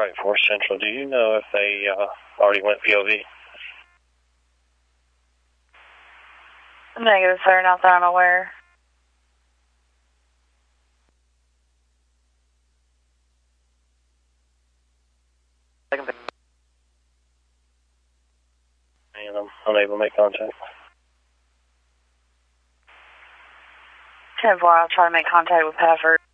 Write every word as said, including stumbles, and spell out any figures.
Right, four Central. Do you know if they uh, already went P O V? Negative, sir. Not that I'm aware. And I'm unable to make contact. ten four, I'll try to make contact with Pafford.